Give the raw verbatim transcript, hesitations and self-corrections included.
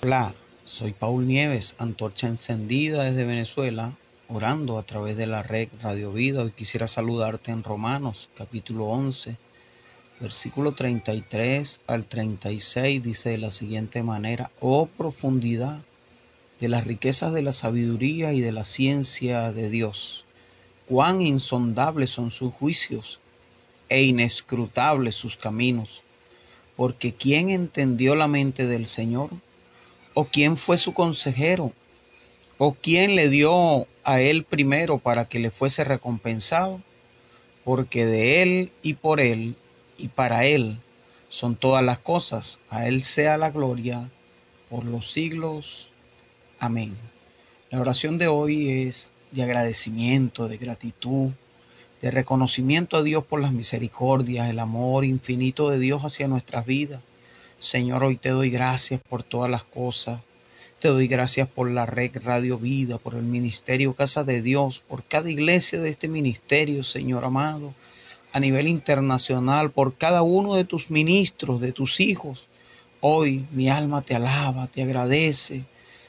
Hola, soy Paul Nieves, antorcha encendida desde Venezuela, orando a través de la red Radio Vida. Hoy quisiera saludarte en Romanos, capítulo once, versículo treinta y tres al treinta y seis, dice de la siguiente manera: Oh profundidad de las riquezas de la sabiduría y de la ciencia de Dios, cuán insondables son sus juicios e inescrutables sus caminos, porque ¿quién entendió la mente del Señor? ¿O quién fue su consejero? ¿O quién le dio a él primero para que le fuese recompensado? Porque de él y por él y para él son todas las cosas. A él sea la gloria por los siglos. Amén. La oración de hoy es de agradecimiento, de gratitud, de reconocimiento a Dios por las misericordias, el amor infinito de Dios hacia nuestras vidas. Señor, hoy te doy gracias por todas las cosas. Te doy gracias por la red Radio Vida, por el ministerio Casa de Dios, por cada iglesia de este ministerio, Señor amado, a nivel internacional, por cada uno de tus ministros, de tus hijos. Hoy mi alma te alaba, te agradece,